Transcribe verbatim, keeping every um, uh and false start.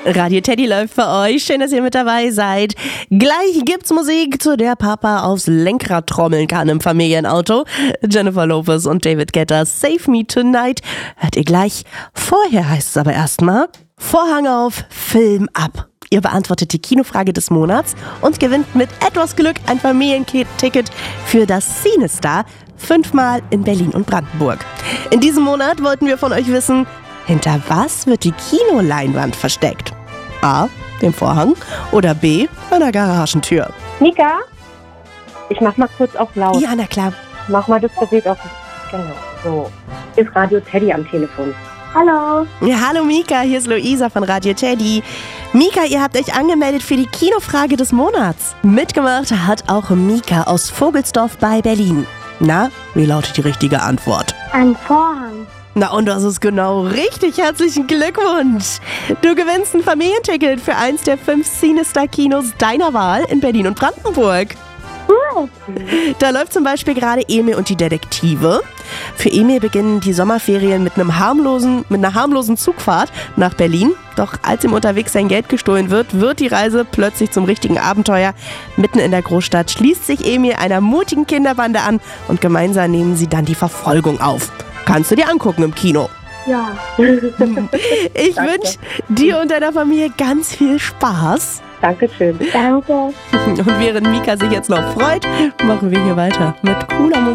Radio Teddy läuft für euch. Schön, dass ihr mit dabei seid. Gleich gibt's Musik, zu der Papa aufs Lenkrad trommeln kann im Familienauto. Jennifer Lopez und David Guetta, Save Me Tonight. Hört ihr gleich. Vorher heißt es aber erstmal Vorhang auf, Film ab. Ihr beantwortet die Kinofrage des Monats und gewinnt mit etwas Glück ein Familienticket für das Cinestar. Fünfmal in Berlin und Brandenburg. In diesem Monat wollten wir von euch wissen, hinter was wird die Kinoleinwand versteckt? A. Dem Vorhang oder B. einer Garagentür? Mika, ich mach mal kurz auf laut. Ja, na klar. Mach mal das Gerät auf. Genau, so. Ist Radio Teddy am Telefon. Hallo. Ja, hallo Mika, hier ist Luisa von Radio Teddy. Mika, ihr habt euch angemeldet für die Kinofrage des Monats. Mitgemacht hat auch Mika aus Vogelsdorf bei Berlin. Na, wie lautet die richtige Antwort? Ein Vorhang. Na, und das ist genau richtig. Herzlichen Glückwunsch. Du gewinnst ein Familienticket für eins der fünf Cinestar-Kinos deiner Wahl in Berlin und Brandenburg. Cool. Da läuft zum Beispiel gerade Emil und die Detektive. Für Emil beginnen die Sommerferien mit einem harmlosen, mit einer harmlosen Zugfahrt nach Berlin. Doch als ihm unterwegs sein Geld gestohlen wird, wird die Reise plötzlich zum richtigen Abenteuer. Mitten in der Großstadt schließt sich Emil einer mutigen Kinderbande an und gemeinsam nehmen sie dann die Verfolgung auf. Kannst du dir angucken im Kino. Ja. Ich wünsche dir und deiner Familie ganz viel Spaß. Dankeschön. Danke. Und während Mika sich jetzt noch freut, machen wir hier weiter mit cooler Musik.